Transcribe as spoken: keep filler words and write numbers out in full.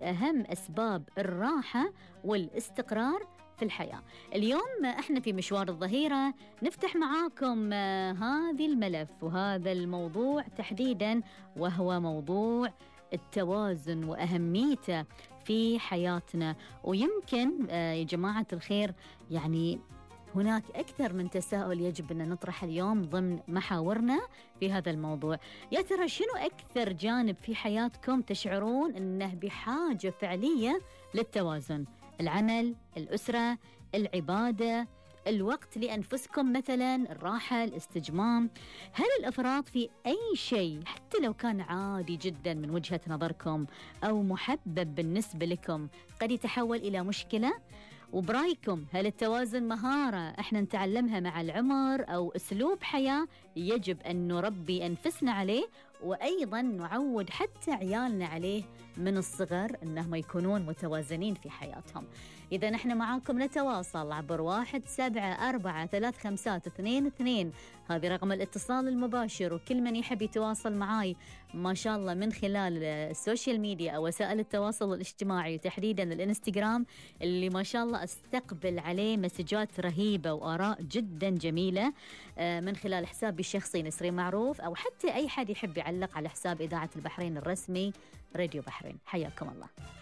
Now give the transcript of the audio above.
أهم أسباب الراحة والاستقرار في الحياة. اليوم احنا في مشوار الظهيرة نفتح معاكم هذه الملف وهذا الموضوع تحديدا، وهو موضوع التوازن وأهميته في حياتنا. ويمكن يا جماعة الخير يعني هناك أكثر من تساؤل يجب أن نطرح اليوم ضمن محاورنا في هذا الموضوع. يا ترى شنو أكثر جانب في حياتكم تشعرون أنه بحاجة فعلية للتوازن؟ العمل، الأسرة، العبادة، الوقت لأنفسكم مثلا، الراحة، الاستجمام. هل الإفراط في أي شيء حتى لو كان عادي جدا من وجهة نظركم أو محبب بالنسبة لكم قد يتحول إلى مشكلة؟ وبرايكم هل التوازن مهارة احنا نتعلمها مع العمر أو أسلوب حياة يجب أن نربي أنفسنا عليه وأيضا نعود حتى عيالنا عليه من الصغر أنهم يكونون متوازنين في حياتهم؟ إذا نحن معاكم نتواصل عبر واحد سبعة أربعة ثلاث خمسات اثنين اثنين، هذه رقم الاتصال المباشر. وكل من يحب يتواصل معاي ما شاء الله من خلال السوشيال ميديا أو وسائل التواصل الاجتماعي وتحديدا الانستغرام اللي ما شاء الله استقبل عليه مسجات رهيبة وآراء جدا جميلة من خلال حسابي الشخصي نسرين معروف، أو حتى أي حد يحب يعلق على حساب إذاعة البحرين الرسمي راديو بحرين. حياكم الله.